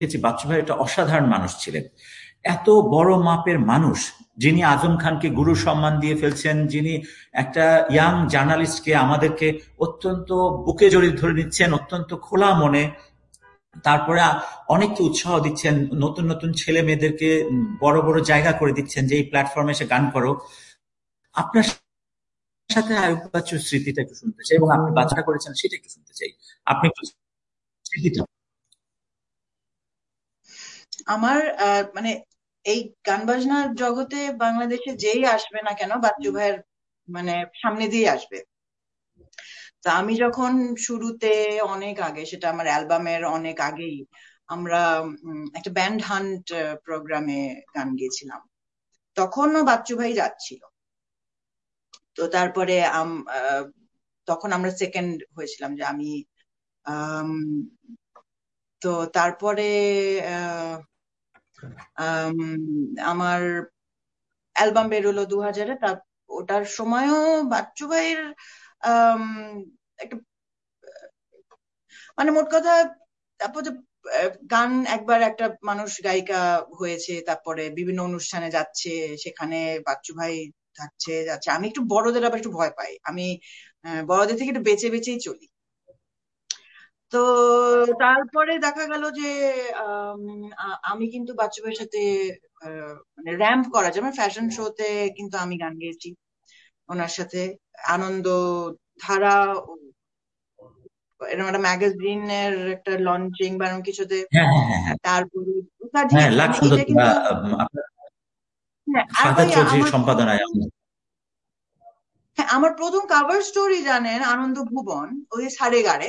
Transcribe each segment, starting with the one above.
বাচ্চু ভাই একটা অসাধারণ মানুষ ছিলেন। এত বড় মাপের মানুষ, যিনি আজম খানকে গুরু সম্মান দিয়ে ফেলছেন, যিনি একটা ইয়াং জার্নালিস্টকে, আমাদেরকে অত্যন্ত বুকে জড়িয়ে ধরে নিচ্ছেন অত্যন্ত খোলা মনে। তারপরে অনেককে উৎসাহ দিচ্ছেন, নতুন নতুন ছেলে মেয়েদেরকে বড় বড় জায়গা করে দিচ্ছেন যে এই প্ল্যাটফর্মে এসে গান করো। আপনার সাথে আয়ুব বাচ্চুর স্মৃতিটা একটু শুনতে চাই, এবং আপনি বাচ্চাটা করেছেন সেটা একটু শুনতে চাই। আপনি একটু স্মৃতিটা। আমার মানে এই গান বাজনার জগতে বাংলাদেশে যেই আসবে না কেন বাচ্চু ভাইয়ের মানে সামনে দিয়ে আসবে। তা আমি যখন শুরুতে অনেক আগে, সেটা আমার অ্যালবামের অনেক আগেই, আমরা একটা ব্যান্ড হান্ট প্রোগ্রামে গান গেয়েছিলাম, তখনও বাচ্চু ভাই যাচ্ছিল। তো তারপরে তখন আমরা সেকেন্ড হয়েছিলাম, যে আমি তো তারপরে আমার অ্যালবাম বেরোলো 2000-এ। ওটার সময়ও বাচ্চু ভাইয়ের একটা মানে মোট কথা, তারপর যে গান একবার একটা মানুষ গায়িকা হয়েছে, তারপরে বিভিন্ন অনুষ্ঠানে যাচ্ছে, সেখানে বাচ্চু ভাই থাকছে যাচ্ছে। আমি একটু বড়দের আবার একটু ভয় পাই, আমি বড়দের থেকে একটু বেঁচে বেঁচেই চলি। তো তারপরে দেখা গেল যে আমি কিন্তু বাচ্চু ভাইয়ের সাথে মানে র্যাম্প করা যায়, মানে ফ্যাশন শোতে কিন্তু আমি গান গেয়েছি ওনার সাথে। আনন্দ ধারা এরকম একটা ম্যাগাজিনের একটা লঞ্চিং বা এরকম কিছুতে। হ্যাঁ, হ্যাঁ, হ্যাঁ, হ্যাঁ, তারপরে হ্যাঁ, লাখ মানে সুন্দর, এটা কিন্তু আপনার হ্যাঁ। আর ফাদার ভাইয়া চৌধুরীর সম্পাদনায়। হ্যাঁ, আমার প্রথম কাভার স্টোরি জানেন আনন্দ ভুবন, ওই সারে গাড়ে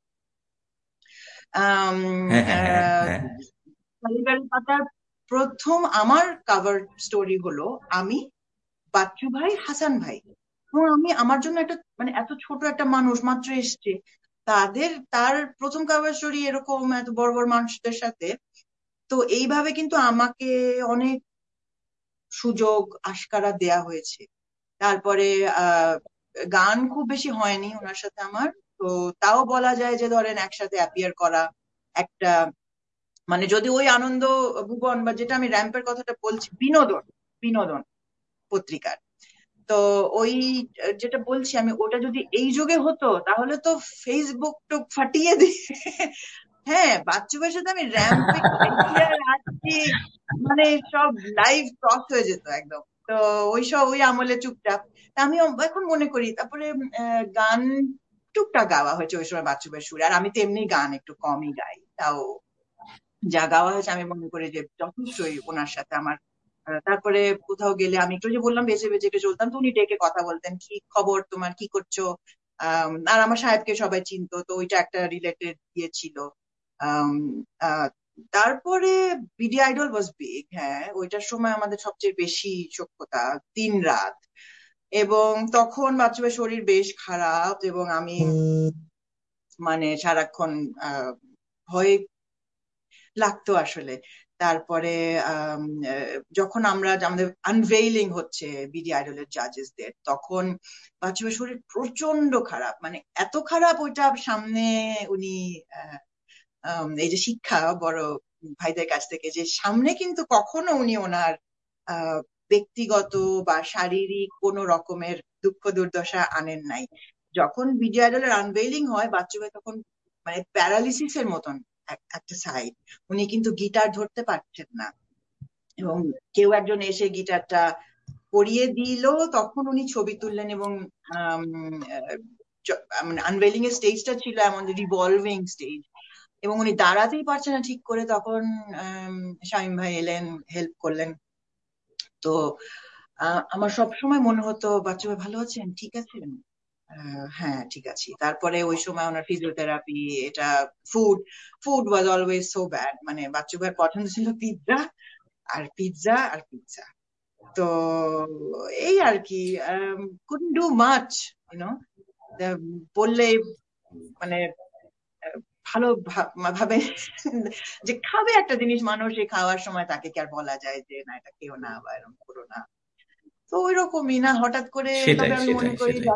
হ্যাঁ, হ্যাঁ, হ্যাঁ, হ্যাঁ, পাতার প্রথম আমার কাভার স্টোরি হলো আমি, বাচ্চু ভাই, হাসান ভাই। এবং আমি, আমার জন্য একটা মানে এত ছোট একটা মানুষ মাত্র এসছে, তার প্রথম কাভার স্টোরি এরকম এত বড় বড় মানুষদের সাথে। তো এইভাবে কিন্তু আমাকে অনেক সুযোগ আশকারা দেয়া হয়েছে। তারপরে গান খুব বেশি হয়নি ওনার সাথে আমার। তো তাও বলা যায় যে ধরেন একসাথে অ্যাপিয়ার করা একটা, মানে যদি ওই আনন্দ ভুবন বা যেটা আমি র্যাম্পের কথাটা বলছি, বিনোদন বিনোদন পত্রিকার, তো ওই যেটা বলছি আমি, ওটা যদি এই যুগে হতো তাহলে তো ফেসবুক তো ফাটিয়ে দিয়ে হ্যাঁ, বাচ্চু ভাইয়ের সাথে আমি র্যাম্পে খাইছি আর আসছি, মানে সব লাইভ ক্রস হয়ে যেত একদম। তো ওই আমলে চুপচাপ। তা আমি এখন মনে করি, তারপরে গান টুকটাক গাওয়া হয়েছে ওই সময় বাচ্চু ভাইয়ের সুরে। আর আমি তো এমনি গান একটু কমই গাই, তাও যা গাওয়া হয়েছে আমি মনে করি যে যথেষ্টই ওনার সাথে আমার। তারপরে কোথাও গেলে আমি একটু যে বললাম বেঁচে বেঁচে একটু চলতাম, তো উনি ডেকে কথা বলতেন, কি খবর তোমার, কি করছো। আর আমার সাহেবকে সবাই চিনতো, তো ওইটা একটা রিলেটেড ইয়ে ছিল। আম, আহ, তারপরে বিডি আইডল ওয়াজ বিগ। হ্যাঁ, ওইটার সময় আমাদের সবচেয়ে বেশি সখ্যতা, 3 রাত। এবং তখন বাচ্চা শরীর বেশ খারাপ, এবং আমি মানে সারাক্ষণ ভয় লাগতো আসলে। তারপরে যখন আমাদের আনভেইলিং হচ্ছে বিডি আইডলের জাজেসদের, তখন বাচ্চুর শরীর প্রচন্ড খারাপ, মানে এত খারাপ ওইটা সামনে উনি এই যে শিক্ষা বড় ভাইদের কাছ থেকে, যে সামনে কিন্তু কখনো উনি ওনার আহ ব্যক্তিগত বা শারীরিক কোনো রকমের দুঃখ দুর্দশা আনেন নাই। যখন বিডি আইডলের আনভেইলিং হয় বাচ্চু ভাই তখন মানে প্যারালিসিসের মতন একটা সাইড, উনি কিন্তু গিটার ধরতে পারছেন না, এবং কেউ একজন এসে গিটারটা পরিয়ে দিল, তখন উনি ছবি তুললেন। এবং মানে আনভেলিং এর স্টেজটা ছিল এমন রিভলভিং স্টেজ, এবং উনি দাঁড়াতেই পারছেন না ঠিক করে, তখন শামীম ভাই এলেন, হেল্প করলেন। তো আমার সব সময় মনে হতো বাচ্চা ভাই ভালো আছেন, ঠিক আছেন। হ্যাঁ ঠিক আছে। তারপরে ওই সময় ওনার ফিজিওথেরাপি, এটা food food was always so bad, মানে বাচ্চু ভাইয়ের পছন্দ ছিল পিৎজা আর পিৎজা আর পিৎজা। তো এই আর কি, couldn't do much, you know, বললে মানে ভালো ভাবে যে খাবে একটা জিনিস মানুষ, এই খাওয়ার সময় তাকে কি আর বলা যায় যে না এটা খেও না বা এরকম করো না। তো ওই রকমই না হঠাৎ করে। তবে সেটাই, আমি মনে সেটাই, করি সেটাই।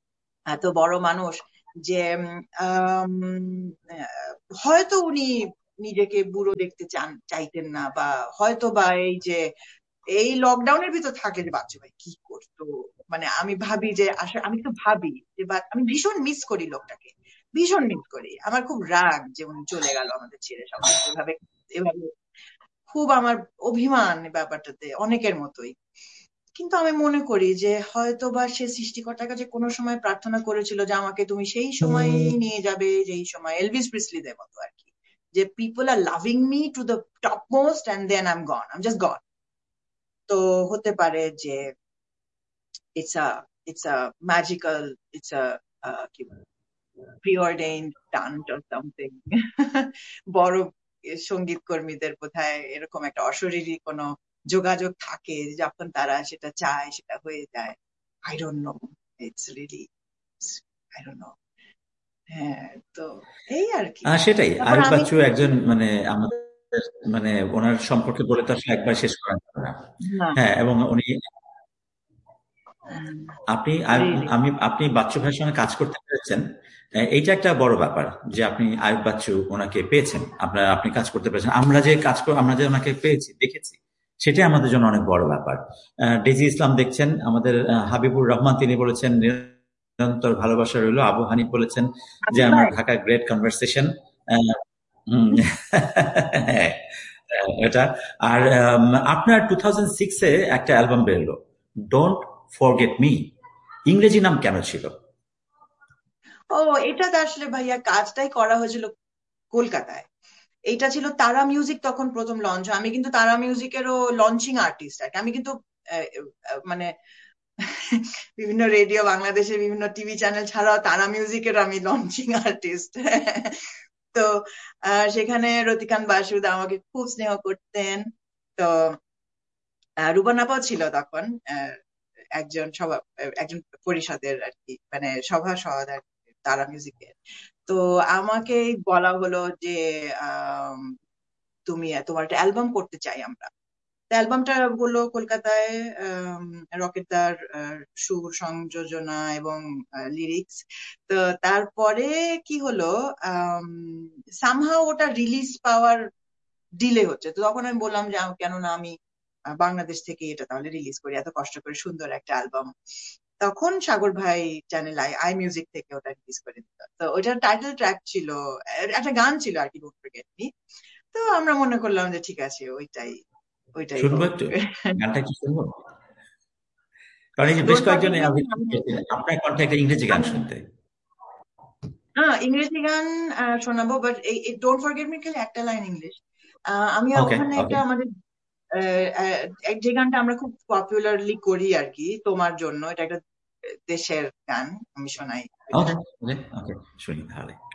এত বড় মানুষ যে হয়তো উনি নিজেকে বুড়ো দেখতে চাইতেন না, বা হয়তো বা এই লকডাউনের ভিতর থাকলে যে বাচ্চা ভাই কি করতো, মানে আমি ভাবি যে আসলে আমি তো ভাবি যে আমি ভীষণ মিস করি লোকটাকে, ভীষণ মিস করি। আমার খুব রাগ যে উনি চলে গেল আমাদের ছেড়ে, সবাই এভাবে এভাবে খুব আমার অভিমান ব্যাপারটাতে, অনেকের মতোই। কিন্তু আমি মনে করি যে হয়তো বা সে সৃষ্টিকর্তার কাছে কোনো সময় প্রার্থনা করেছিল যে আমাকে তুমি সেই সময় নিয়ে যাবে, যেই সময় এলভিস প্রিসলিদের মতো আর কি, যে people R loving me to the top most and then I am gone, I am just গন। তো হতে পারে যে it's a it's a magical, it's a কি preordained stunt or something. বড় সঙ্গীত কর্মীদের বোধহয় এরকম একটা অশরীরী কোনো যোগাযোগ থাকে, যখন তারা সেটা চায় সেটা হয়ে যায়। I don't know. It's really, I don't know. হ্যাঁ, তো এই আর কি। সেটাই, তারপর আয়ুব আমি বাচ্চু একজন মানে আমাদের মানে ওনার সম্পর্কে বলে তো আসলে একবার শেষ করা যাবে না। না, হ্যাঁ, এবং উনি রিয়েলি আপনি বাচ্চু ভাইয়ের সঙ্গে কাজ করতে পেরেছেন, এইটা একটা বড় ব্যাপার যে আপনি আয়ুব বাচ্চু ওনাকে পেয়েছেন, আপনি কাজ করতে পেরেছেন। আমরা যে ওনাকে পেয়েছি দেখেছি, সেটাই আমাদের জন্য অনেক বড় ব্যাপার। ডেজি ইসলাম দেখছেন, আমাদের হাবিবুর রহমান তিনি বলেছেন নিরন্তর ভালোবাসা রইল। আবু হানিফ বলেছেন যে হাবিব আমার ভাই। Dhaka great conversation. এটা। আর আপনার 2006-এ একটা অ্যালবাম বেরোলো, ডোন্ট ফরগেট মি। ইংরেজি নাম কেন ছিল? ও, এটা তো আসলে ভাইয়া কাজটাই করা হয়েছিল কলকাতায়। এইটা ছিল তারা মিউজিক, তখন প্রথম লঞ্চ হয়। আমি কিন্তু তারা মিউজিকেরও লঞ্চিং আর্টিস্ট আর কি। আমি কিন্তু মানে বিভিন্ন রেডিও, বাংলাদেশের বিভিন্ন টিভি চ্যানেল ছাড়াও তারা মিউজিকের আমি লঞ্চিং আর্টিস্ট। তো সেখানে রতিকান্ত বাসুদ আমাকে খুব স্নেহ করতেন। তো রূপন আপাও ছিল তখন একজন পরিষদের আর কি, মানে সভাসদ আর কি তারা মিউজিকের। তো আমাকে বলা হলো যে আম, তোমার একটা অ্যালবাম করতে চাই আমরা। অ্যালবামটা হলো কলকাতায়, রকেটদার সুর সংযোজনা এবং লিরিক্স। তো তারপরে কি হলো, সামহাও ওটা রিলিজ পাওয়ার ডিলে হচ্ছে। তো তখন আমি বললাম যে কেননা আমি বাংলাদেশ থেকে এটা তাহলে রিলিজ করি, এত কষ্ট করে সুন্দর একটা অ্যালবাম। তখন সাগর ভাই চ্যানেল আই আই মিউজিক থেকে ওটা রিলিজ করে দিত। তো ওটার টাইটেল ট্র্যাক ছিল, একটা গান ছিল আর কি, ডোন্ট ফরগেট মি। তো আমরা মনে করলাম যে ঠিক আছে, ওইটাই ওইটাই শুনবো হোক। একটু, গানটা একটু শুনবো, কারণ এই যে বেশ ডোন্ট কয়েকজন ফরগেট মি আপনার কণ্ঠে একটা ইংরেজি গান আমি শুনতে। ইংরেজি গান শোনাবো, বাট এই ডোন্ট ফরগেট মি খালি একটা লাইন ইংলিশ। আমি ওকে, ওখানে একটা ওকে, আমাদের যে গানটা আমরা খুব পপুলারলি করি আর কি, তোমার জন্য, এটা একটা দেশের গান, আমি শোনাই এটা। ওকে, ওকে, ওকে, শুনি তাহলে।